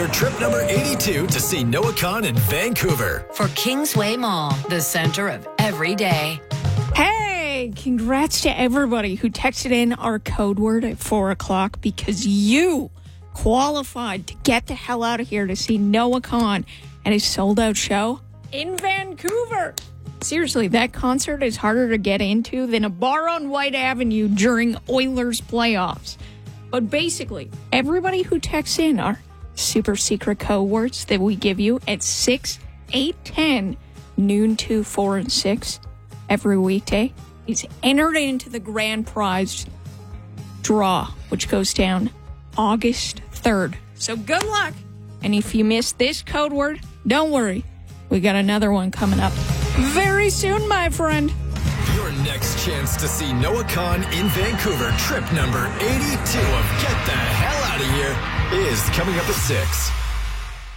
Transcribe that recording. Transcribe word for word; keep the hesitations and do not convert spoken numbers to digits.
Here, trip number eighty-two to see Noah Kahan in Vancouver. For Kingsway Mall, the center of every day. Hey, congrats to everybody who texted in our code word at four o'clock because you qualified to get the hell out of here to see Noah Kahan and his sold-out show in Vancouver. Seriously, that concert is harder to get into than a bar on White Avenue during Oilers playoffs. But basically, everybody who texts in our super secret code words that we give you at six, eight, ten, noon, two, four, and six every weekday is entered into the grand prize draw, which goes down August third. So good luck. And if you missed this code word, don't worry. We got another one coming up very soon, my friend. Your next chance to see Noah Kahan in Vancouver, trip number eighty-two of Get the Hell Out of Here, is coming up at six.